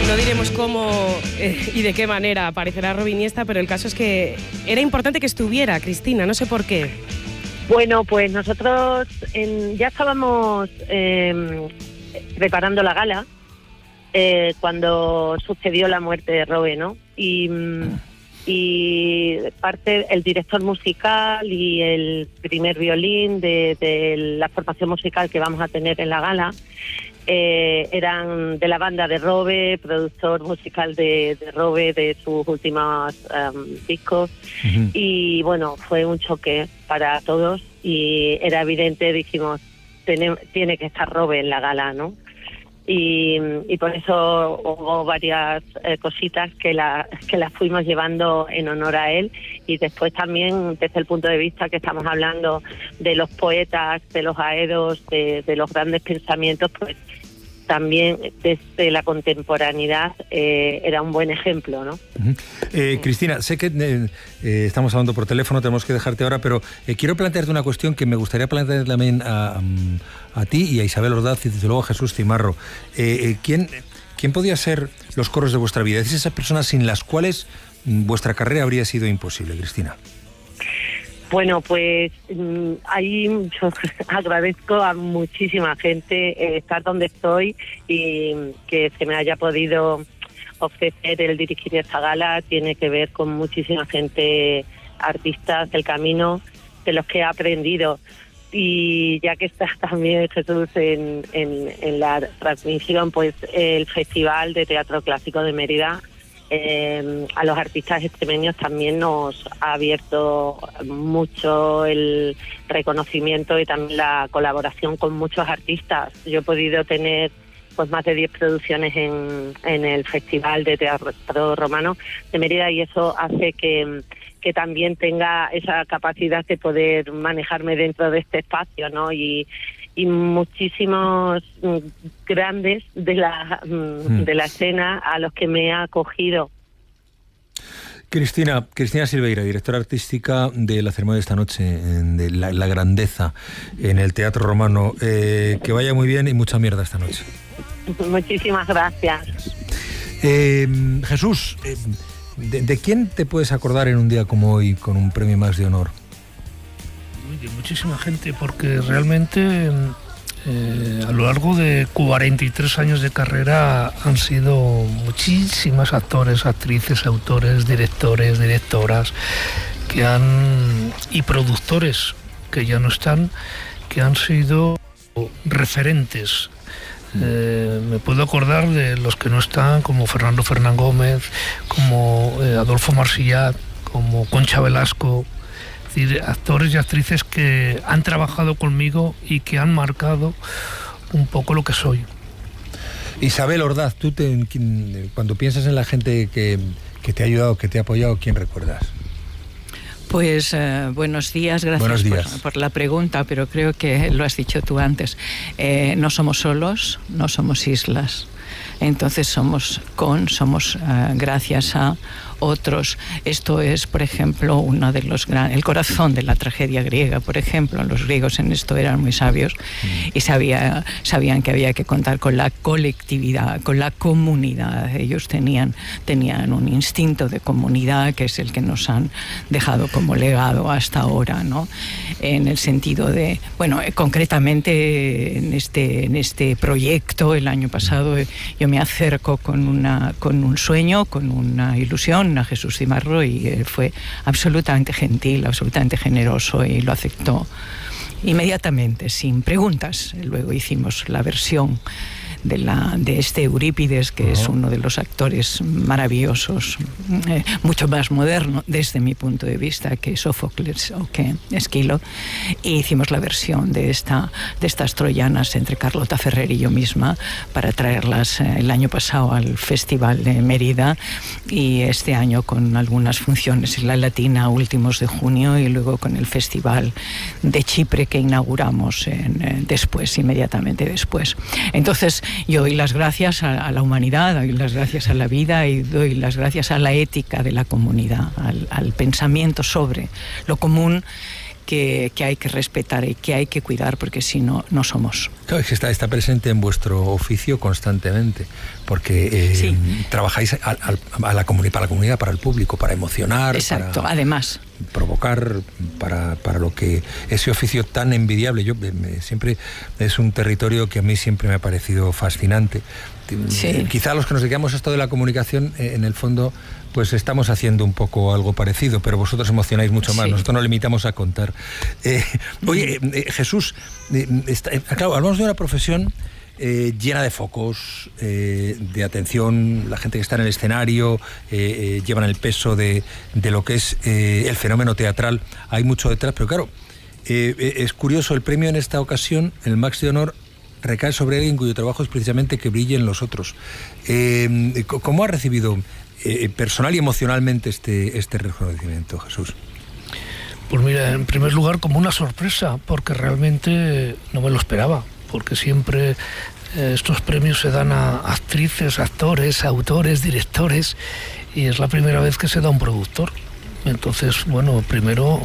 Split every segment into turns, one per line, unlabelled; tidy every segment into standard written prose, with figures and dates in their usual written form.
No diremos cómo y de qué manera aparecerá Robin Iniesta, pero el caso es que era importante que estuviera, Cristina, no sé por qué.
Bueno, pues nosotros ya estábamos preparando la gala cuando sucedió la muerte de Robe, ¿no? Y parte el director musical y el primer violín de la formación musical que vamos a tener en la gala eran de la banda de Robe, productor musical de Robe, de sus últimos discos. Uh-huh. Y bueno, fue un choque para todos y era evidente, dijimos, tiene que estar Robe en la gala, ¿no? Y por eso hubo varias cositas que las fuimos llevando en honor a él, y después también desde el punto de vista que estamos hablando de los poetas, de los aedos, de los grandes pensamientos, pues también desde la contemporaneidad era un buen ejemplo, ¿no?
Cristina, sé que estamos hablando por teléfono, tenemos que dejarte ahora, pero quiero plantearte una cuestión que me gustaría plantear también a ti y a Isabel Ordaz y desde luego a Jesús Cimarro. ¿Quién podía ser los coros de vuestra vida? ¿Es esas personas sin las cuales vuestra carrera habría sido imposible, Cristina?
Bueno, pues ahí yo agradezco a muchísima gente estar donde estoy y que se me haya podido ofrecer el dirigir esta gala. Tiene que ver con muchísima gente, artistas del camino, de los que he aprendido. Y ya que está también Jesús en la transmisión, pues el Festival de Teatro Clásico de Mérida, a los artistas extremeños también nos ha abierto mucho el reconocimiento y también la colaboración con muchos artistas. Yo he podido tener pues más de 10 producciones en el Festival de Teatro Romano de Mérida, y eso hace que también tenga esa capacidad de poder manejarme dentro de este espacio, ¿no? Y muchísimos grandes de la escena a los que me ha acogido.
Cristina Silveira, directora artística de la ceremonia de esta noche, de la grandeza en el Teatro Romano. Que vaya muy bien y mucha mierda esta noche.
Muchísimas gracias.
Jesús, ¿de quién te puedes acordar en un día como hoy con un premio Max de honor?
De muchísima gente, porque realmente a lo largo de 43 años de carrera han sido muchísimas actores, actrices, autores, directores, directoras y productores que ya no están, que han sido referentes. Me puedo acordar de los que no están, como Fernando Fernán Gómez, como Adolfo Marsillat, como Concha Velasco. Actores y actrices que han trabajado conmigo y que han marcado un poco lo que soy.
Isabel Ordaz, tú cuando piensas en la gente que te ha ayudado, que te ha apoyado, ¿quién recuerdas?
Pues buenos días, gracias por la pregunta, pero creo que lo has dicho tú antes. No somos solos, no somos islas. Entonces somos gracias a otros. Esto es, por ejemplo, uno de los el corazón de la tragedia griega, por ejemplo. Los griegos en esto eran muy sabios y sabían que había que contar con la colectividad, con la comunidad. Ellos tenían un instinto de comunidad que es el que nos han dejado como legado hasta ahora, ¿no? En el sentido de, bueno, concretamente en este proyecto el año pasado yo me acerco con un sueño, con una ilusión a Jesús Cimarro, y él fue absolutamente gentil, absolutamente generoso, y lo aceptó inmediatamente, sin preguntas. Luego hicimos la versión de este Eurípides, que es uno de los actores maravillosos, mucho más moderno desde mi punto de vista que Sófocles o que Esquilo, y hicimos la versión de estas troyanas entre Carlota Ferrer y yo misma para traerlas el año pasado al Festival de Mérida, y este año con algunas funciones en la Latina últimos de junio, y luego con el Festival de Chipre que inauguramos inmediatamente después. Entonces yo doy las gracias a la humanidad, doy las gracias a la vida y doy las gracias a la ética de la comunidad, al pensamiento sobre lo común, que hay que respetar y que hay que cuidar, porque si no, no somos.
Claro, es que está presente en vuestro oficio constantemente, porque
sí.
Trabajáis para la comunidad, para el público, para emocionar.
Exacto,
para
además.
Provocar para lo que ese oficio tan envidiable. Siempre es un territorio que a mí siempre me ha parecido fascinante. Sí. Quizá los que nos dedicamos a esto de la comunicación, en el fondo, pues estamos haciendo un poco algo parecido, pero vosotros emocionáis mucho más. Sí. Nosotros nos limitamos a contar. Oye, Jesús, claro, hablamos de una profesión llena de focos, de atención. La gente que está en el escenario llevan el peso de lo que es el fenómeno teatral. Hay mucho detrás, pero claro, es curioso, el premio en esta ocasión, el Max de Honor, recae sobre alguien cuyo trabajo es precisamente que brillen los otros. ¿Cómo ha recibido personal y emocionalmente este reconocimiento, Jesús?
Pues mira, en primer lugar como una sorpresa, porque realmente no me lo esperaba, porque siempre estos premios se dan a actrices, actores, autores, directores, y es la primera vez que se da a un productor. Entonces, bueno, primero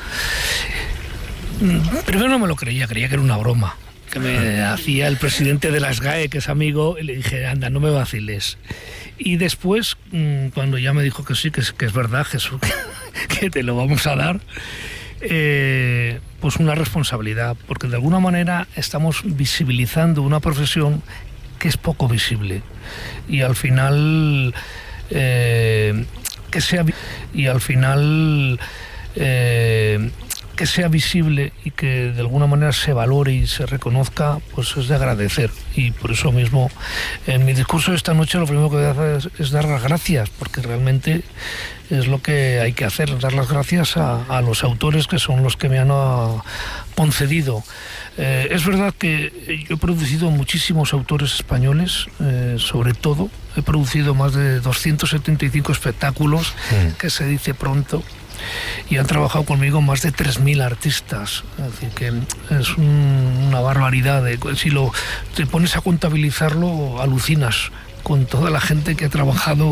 no me lo creía que era una broma que me hacía el presidente de la SGAE, que es amigo, y le dije, anda, no me vaciles. Y después, cuando ya me dijo que sí, que es verdad, Jesús, que te lo vamos a dar, pues una responsabilidad, porque de alguna manera estamos visibilizando una profesión que es poco visible. Y al final, que sea visible y que de alguna manera se valore y se reconozca, pues es de agradecer. Y por eso mismo, en mi discurso de esta noche, lo primero que voy a hacer es dar las gracias, porque realmente es lo que hay que hacer, dar las gracias a los autores, que son los que me han concedido. Es verdad que yo he producido muchísimos autores españoles, sobre todo he producido más de 275 espectáculos, que se dice pronto, y han trabajado conmigo más de 3.000 artistas. Es decir, que es una barbaridad. Si te pones a contabilizarlo, alucinas con toda la gente que ha trabajado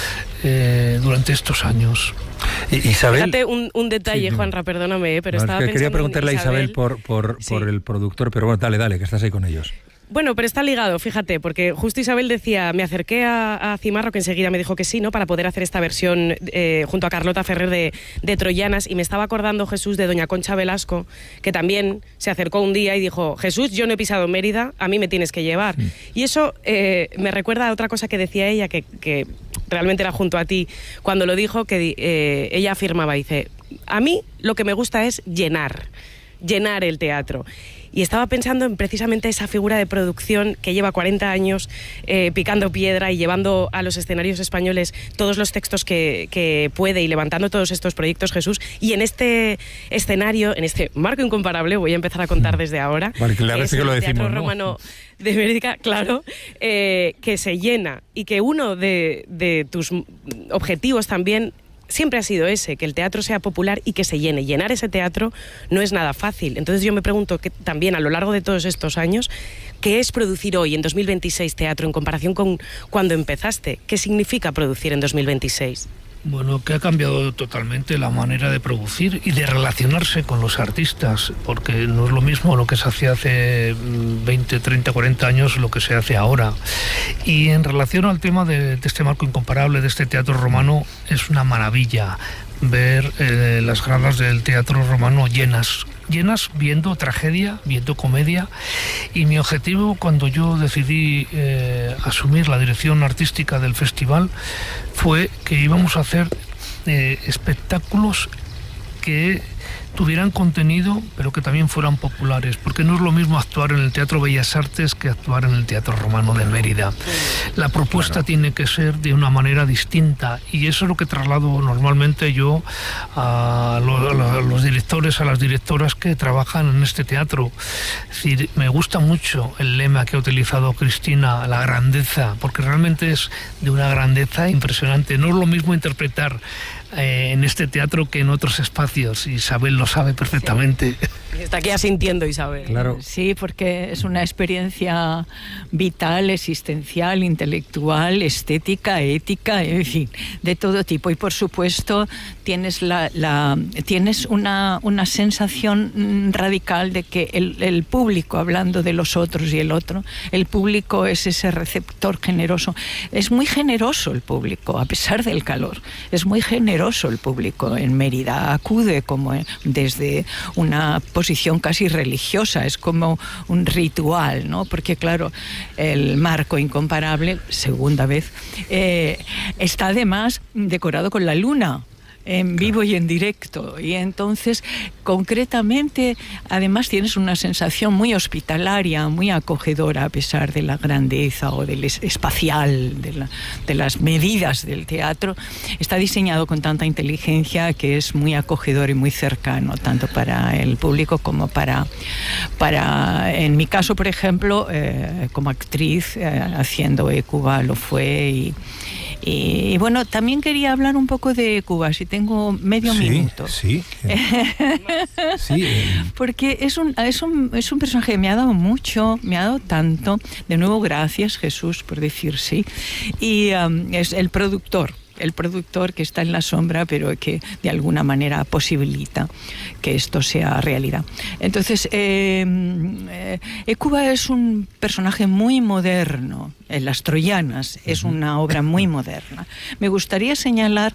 durante estos años.
Isabel,
fíjate un detalle, sí, Juanra, perdóname, pero estaba pensando.
Quería preguntarle a Isabel por el productor, pero bueno, dale, que estás ahí con ellos.
Bueno, pero está ligado, fíjate, porque justo Isabel decía, me acerqué a Cimarro, que enseguida me dijo que sí, ¿no?, para poder hacer esta versión junto a Carlota Ferrer de Troyanas, y me estaba acordando, Jesús, de doña Concha Velasco, que también se acercó un día y dijo, Jesús, yo no he pisado Mérida, a mí me tienes que llevar. Y eso me recuerda a otra cosa que decía ella, que realmente era junto a ti, cuando lo dijo, que ella afirmaba, dice, a mí lo que me gusta es llenar el teatro. Y estaba pensando en precisamente esa figura de producción que lleva 40 años picando piedra y llevando a los escenarios españoles todos los textos que puede y levantando todos estos proyectos, Jesús. Y en este escenario, en este marco incomparable, voy a empezar a contar desde ahora,
vale, que es el
Teatro Romano de Mérida, claro, que se llena, y que uno de tus objetivos también siempre ha sido ese, que el teatro sea popular y que se llene. Llenar ese teatro no es nada fácil. Entonces yo me pregunto que también a lo largo de todos estos años, ¿qué es producir hoy, en 2026, teatro en comparación con cuando empezaste? ¿Qué significa producir en 2026?
Bueno, que ha cambiado totalmente la manera de producir y de relacionarse con los artistas, porque no es lo mismo lo que se hacía hace 20, 30, 40 años, lo que se hace ahora. Y en relación al tema de este marco incomparable, de este teatro romano, es una maravilla ver las gradas del Teatro Romano llenas viendo tragedia, viendo comedia. Y mi objetivo, cuando yo decidí asumir la dirección artística del festival, fue que íbamos a hacer espectáculos que tuvieran contenido, pero que también fueran populares, porque no es lo mismo actuar en el Teatro Bellas Artes que actuar en el Teatro Romano de Mérida. La propuesta tiene que ser de una manera distinta, y eso es lo que traslado normalmente yo a los directores, a las directoras que trabajan en este teatro. Es decir, me gusta mucho el lema que ha utilizado Cristina, la grandeza, porque realmente es de una grandeza impresionante. No es lo mismo interpretar en este teatro que en otros espacios, Isabel lo sabe perfectamente.
Está aquí asintiendo, Isabel.
Claro.
Sí, porque es una experiencia vital, existencial, intelectual, estética, ética, en fin, de todo tipo. Y por supuesto tienes tienes una sensación radical de que el público, hablando de los otros y el otro, el público es ese receptor generoso. Es muy generoso el público, a pesar del calor. Es muy generoso el público en Mérida. Acude como desde una posición casi religiosa, es como un ritual, ¿no? Porque claro, el marco incomparable, segunda vez, está además decorado con la luna, en vivo y en directo, y entonces concretamente además tienes una sensación muy hospitalaria, muy acogedora, a pesar de la grandeza o del espacial, de las medidas del teatro. Está diseñado con tanta inteligencia que es muy acogedor y muy cercano, tanto para el público como para en mi caso, por ejemplo, como actriz, haciendo Cuba lo fue. Y bueno, también quería hablar un poco de Cuba, si tengo medio minuto.
Sí.
Porque es un personaje que me ha dado mucho, me ha dado tanto. De nuevo, gracias, Jesús, por decir sí. Y es el productor que está en la sombra, pero que de alguna manera posibilita que esto sea realidad. Entonces, Cuba es un personaje muy moderno. Las Troyanas es una obra muy moderna. Me gustaría señalar